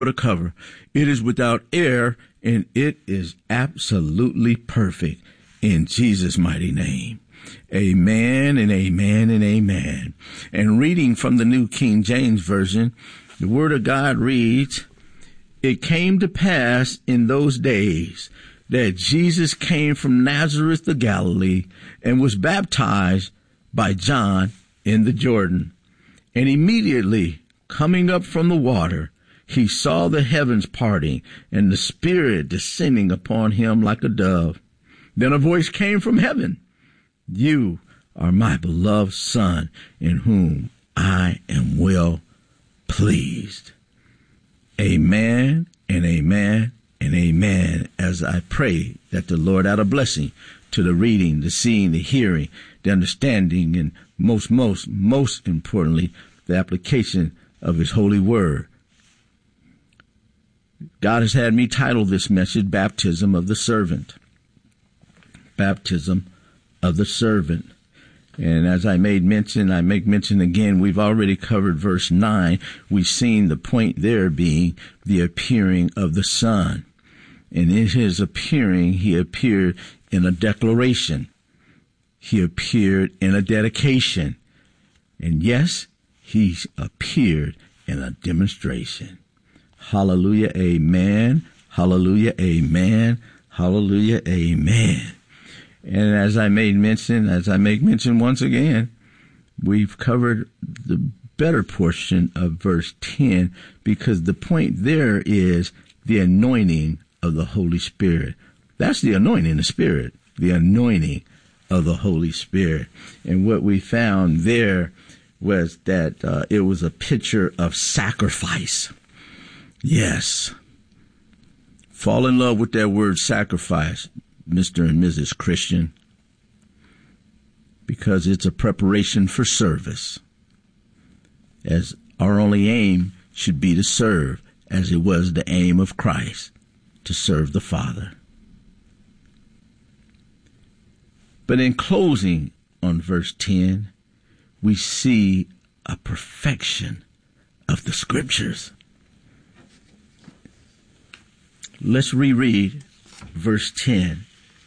to cover. It is without error, and it is absolutely perfect in Jesus' mighty name. Amen and amen and amen. And reading from the New King James Version, the Word of God reads, "It came to pass in those days that Jesus came from Nazareth of Galilee and was baptized by John in the Jordan. And immediately coming up from the water, he saw the heavens parting and the Spirit descending upon him like a dove. Then a voice came from heaven, 'You are my beloved Son, in whom I am well pleased.'" Amen and amen and amen, as I pray that the Lord add a blessing to the reading, the seeing, the hearing, the understanding, and most importantly, the application of his holy word. God has had me title this message, Baptism of the Servant. Baptism of the Servant. And as I make mention again, we've already covered verse 9. We've seen the point there being the appearing of the Son. And in his appearing, he appeared in a declaration. He appeared in a dedication. And yes, he appeared in a demonstration. Hallelujah, amen. Hallelujah, amen. Hallelujah, amen. And as I make mention once again, we've covered the better portion of verse 10, because the point there is the anointing of the Holy Spirit. That's the anointing of the Spirit, the anointing of the Holy Spirit. And what we found there was that it was a picture of sacrifice. Yes. Fall in love with that word sacrifice, Mr. and Mrs. Christian, because it's a preparation for service, as our only aim should be to serve, as it was the aim of Christ, to serve the Father. But in closing on verse 10, we see a perfection of the Scriptures. Let's reread verse 10.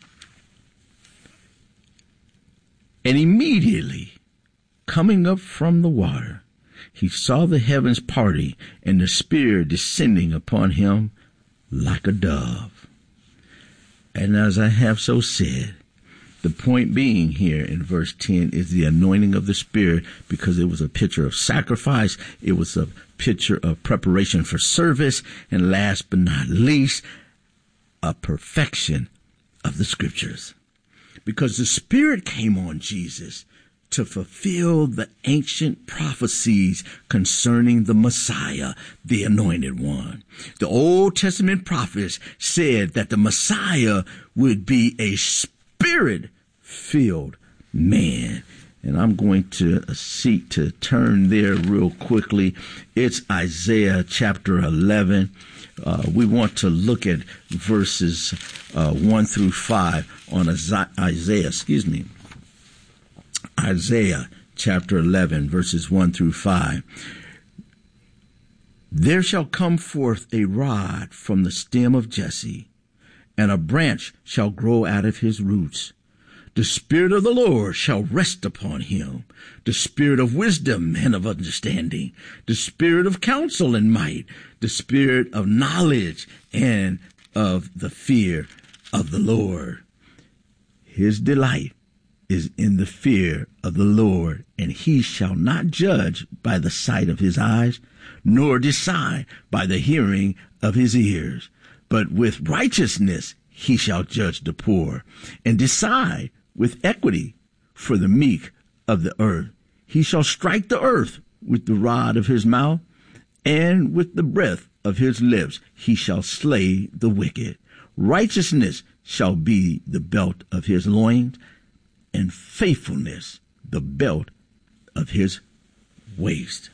"And immediately, coming up from the water, he saw the heavens parting and the Spirit descending upon him like a dove." And as I have so said, the point being here in verse 10 is the anointing of the Spirit, because it was a picture of sacrifice. It was a picture of preparation for service. And last but not least, a perfection of the Scriptures. Because the Spirit came on Jesus to fulfill the ancient prophecies concerning the Messiah, the Anointed One. The Old Testament prophets said that the Messiah would be a Spirit-filled man. And I'm going to seek to turn there real quickly. It's Isaiah chapter 11. We want to look at verses 1 through 5 on Isaiah chapter 11, verses 1 through 5. "There shall come forth a rod from the stem of Jesse, and a branch shall grow out of his roots. The Spirit of the Lord shall rest upon him, the Spirit of wisdom and of understanding, the Spirit of counsel and might, the Spirit of knowledge and of the fear of the Lord. His delight is in the fear of the Lord, and he shall not judge by the sight of his eyes, nor decide by the hearing of his ears. But with righteousness he shall judge the poor, and decide with equity for the meek of the earth. He shall strike the earth with the rod of his mouth, and with the breath of his lips he shall slay the wicked. Righteousness shall be the belt of his loins, and faithfulness the belt of his waist."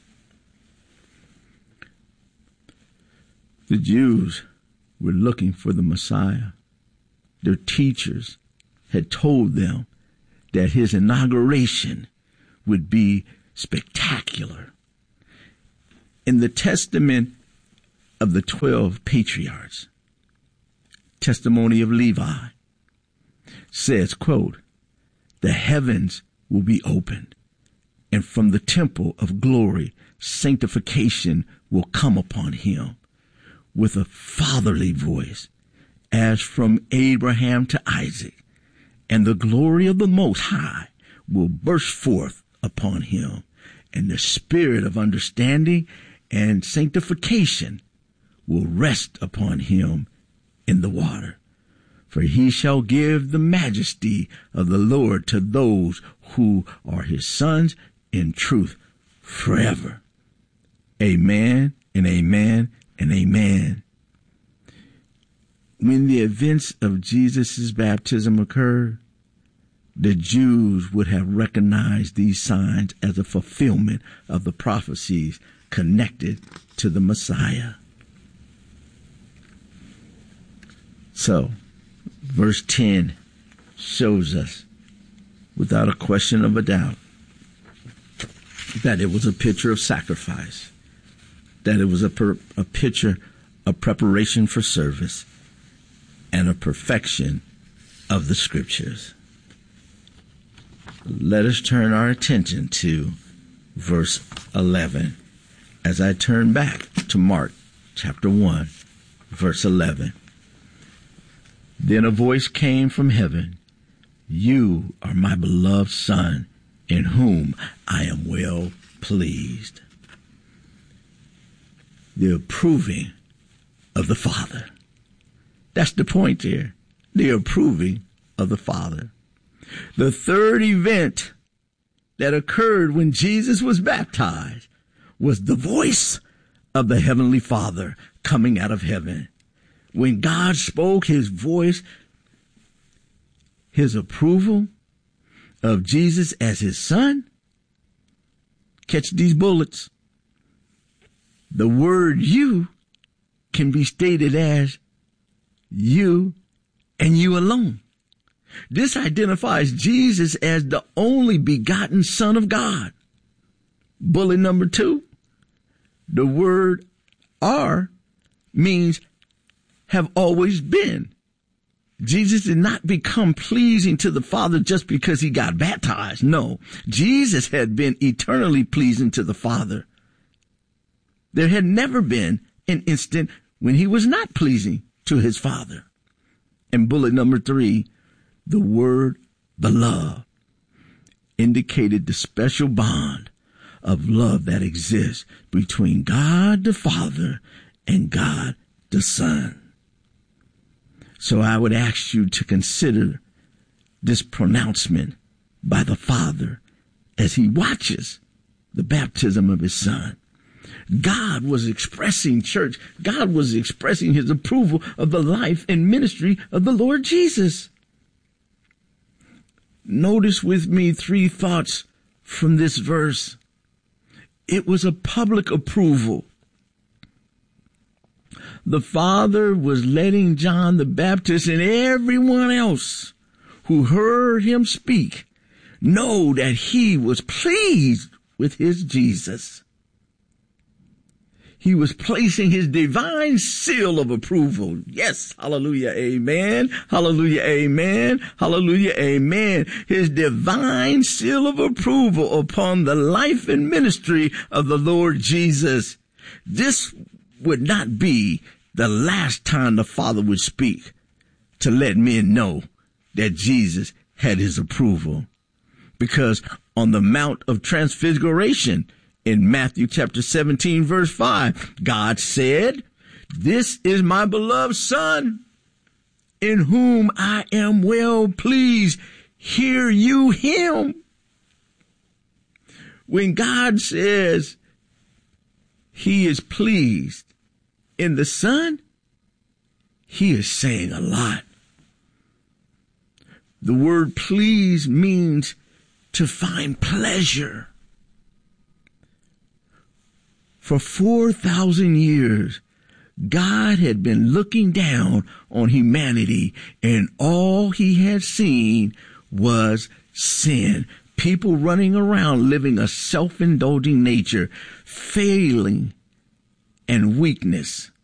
The Jews were looking for the Messiah. Their teachers had told them that his inauguration would be spectacular. In the testament of the 12 patriarchs, Testimony of Levi, says, quote, the heavens will be opened, and from the temple of glory, sanctification will come upon him with a fatherly voice, as from Abraham to Isaac, and the glory of the Most High will burst forth upon him, and the spirit of understanding and sanctification will rest upon him in the water. For he shall give the majesty of the Lord to those who are his sons in truth forever. Amen and amen and amen. When the events of Jesus' baptism occurred, the Jews would have recognized these signs as a fulfillment of the prophecies connected to the Messiah. So, verse 10 shows us, without a question of a doubt, that it was a picture of sacrifice, that it was a picture of preparation for service, and a perfection of the scriptures. Let us turn our attention to verse 11 as I turn back to Mark chapter 1, verse 11. Then a voice came from heaven, you are my beloved Son, in whom I am well pleased. The approving of the Father. That's the point here. The approving of the Father. The third event that occurred when Jesus was baptized was the voice of the Heavenly Father coming out of heaven. When God spoke, his voice, his approval of Jesus as his Son. Catch these bullets. The word you can be stated as you and you alone. This identifies Jesus as the only begotten Son of God. Bullet number 2, the word are means have always been. Jesus did not become pleasing to the Father just because he got baptized. No, Jesus had been eternally pleasing to the Father. There had never been an instant when he was not pleasing to his Father. And bullet number 3, the word beloved indicated the special bond of love that exists between God the Father and God the Son. So I would ask you to consider this pronouncement by the Father as he watches the baptism of his Son. God was expressing, church, God was expressing his approval of the life and ministry of the Lord Jesus. Notice with me 3 thoughts from this verse. It was a public approval. The Father was letting John the Baptist and everyone else who heard him speak know that he was pleased with his Jesus. He was placing his divine seal of approval. Yes, hallelujah, amen, hallelujah, amen, hallelujah, amen. His divine seal of approval upon the life and ministry of the Lord Jesus. This would not be the last time the Father would speak to let men know that Jesus had his approval. Because on the Mount of Transfiguration, in Matthew chapter 17, verse 5, God said, this is my beloved Son, in whom I am well pleased. Hear you him. When God says he is pleased in the Son, he is saying a lot. The word please means to find pleasure. For 4,000 years, God had been looking down on humanity, and all he had seen was sin. People running around living a self-indulging nature, failing and weakness.